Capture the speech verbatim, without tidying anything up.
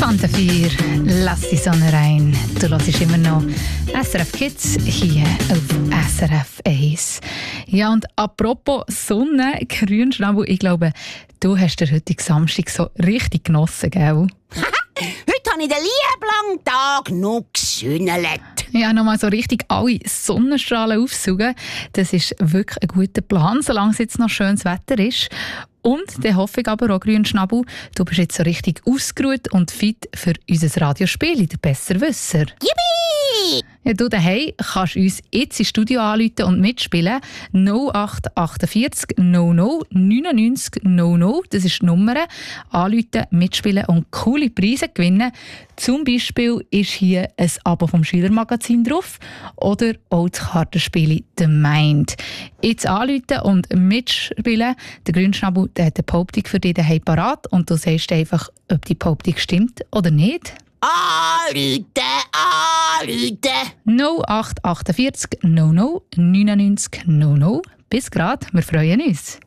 Fanta vier, lass die Sonne rein. Du hörst immer noch S R F Kids hier auf S R F eins. Ja, und apropos Sonne, Grünschnabel, ich glaube, du hast den heutigen Samstag so richtig genossen, gell? Heute habe ich den lieben Tag noch gesünnelt. Ja, nochmal so richtig alle Sonnenstrahlen aufsaugen. Das ist wirklich ein guter Plan, solange es jetzt noch schönes Wetter ist. Und dann hoffe ich aber auch, Grünschnabel, du bist jetzt so richtig ausgeruht und fit für unser Radiospiel, der Besserwisser. Yippie! Ja, du daheim kannst uns jetzt ins Studio anrufen und mitspielen. null acht achtundvierzig null null neunundneunzig null null, das ist die Nummer. Anrufen, mitspielen und coole Preise gewinnen. Zum Beispiel ist hier ein Abo vom Schülermagazin drauf oder auch das Kartenspiel «The Mind». Jetzt anrufen und mitspielen. Der Grünschnabel der hat eine Behauptung für dich daheim parat und du sagst einfach, ob die Behauptung stimmt oder nicht. Anrufen, anrufen! null acht achtundvierzig null null neunundneunzig null null. Bis grad, wir freuen uns.